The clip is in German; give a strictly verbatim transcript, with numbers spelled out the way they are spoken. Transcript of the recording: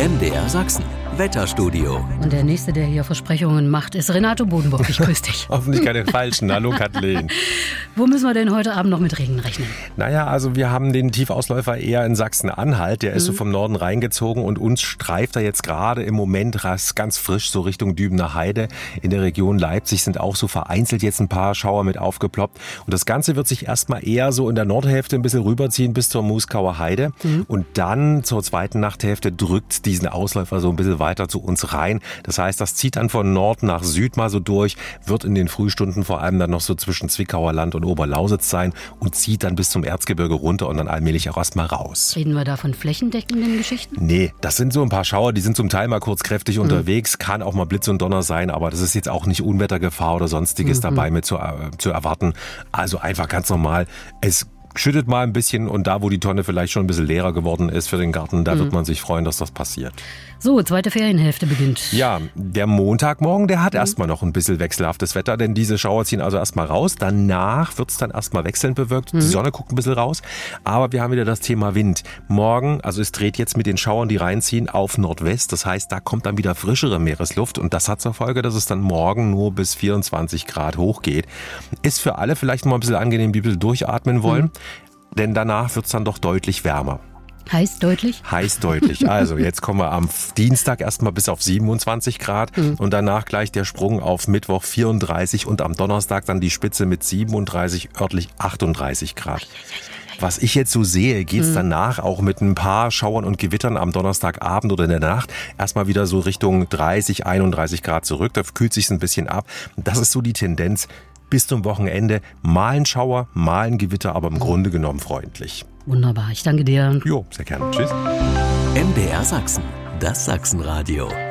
M D R Sachsen, Wetterstudio. Und der Nächste, der hier Versprechungen macht, ist Renato Bodenburg. Ich grüße dich. Hoffentlich keine falschen. Hallo Kathleen. Wo müssen wir denn heute Abend noch mit Regen rechnen? Naja, also wir haben den Tiefausläufer eher in Sachsen-Anhalt. Der ist mhm. so vom Norden reingezogen und uns streift er jetzt gerade im Moment ganz frisch so Richtung Dübener Heide. In der Region Leipzig sind auch so vereinzelt jetzt ein paar Schauer mit aufgeploppt. Und das Ganze wird sich erstmal eher so in der Nordhälfte ein bisschen rüberziehen bis zur Muskauer Heide. Mhm. Und dann zur zweiten Nachthälfte drückt diesen Ausläufer so ein bisschen weiter zu uns rein. Das heißt, das zieht dann von Nord nach Süd mal so durch, wird in den Frühstunden vor allem dann noch so zwischen Zwickauer Land und Oberlausitz sein und zieht dann bis zum Erzgebirge runter und dann allmählich auch erstmal raus. Reden wir da von flächendeckenden Geschichten? Nee, das sind so ein paar Schauer, die sind zum Teil mal kurz kräftig mhm. unterwegs, kann auch mal Blitz und Donner sein, aber das ist jetzt auch nicht Unwettergefahr oder sonstiges mhm. dabei mit zu, äh, zu erwarten. Also einfach ganz normal. Es schüttet mal ein bisschen und da, wo die Tonne vielleicht schon ein bisschen leerer geworden ist für den Garten, da mhm. wird man sich freuen, dass das passiert. So, zweite Ferienhälfte beginnt. Ja, der Montagmorgen, der hat mhm. erstmal noch ein bisschen wechselhaftes Wetter, denn diese Schauer ziehen also erstmal raus. Danach wird es dann erstmal wechselnd bewölkt. Mhm. Die Sonne guckt ein bisschen raus. Aber wir haben wieder das Thema Wind. Morgen, also es dreht jetzt mit den Schauern, die reinziehen, auf Nordwest. Das heißt, da kommt dann wieder frischere Meeresluft und das hat zur Folge, dass es dann morgen nur bis vierundzwanzig Grad hochgeht. Ist für alle vielleicht mal ein bisschen angenehm, die ein bisschen durchatmen wollen, mhm. denn danach wird es dann doch deutlich wärmer. Heiß deutlich? Heiß deutlich. Also jetzt kommen wir am Dienstag erstmal bis auf siebenundzwanzig Grad mhm. und danach gleich der Sprung auf Mittwoch vierunddreißig und am Donnerstag dann die Spitze mit siebenunddreißig, örtlich achtunddreißig Grad. Was ich jetzt so sehe, geht's mhm. danach auch mit ein paar Schauern und Gewittern am Donnerstagabend oder in der Nacht erstmal wieder so Richtung dreißig, einunddreißig Grad zurück. Da kühlt sich's ein bisschen ab. Das ist so die Tendenz bis zum Wochenende. Mal ein Schauer, mal ein Gewitter, aber im Grunde genommen freundlich. Wunderbar, ich danke dir. Jo, sehr gerne. Tschüss. M D R Sachsen, das Sachsenradio.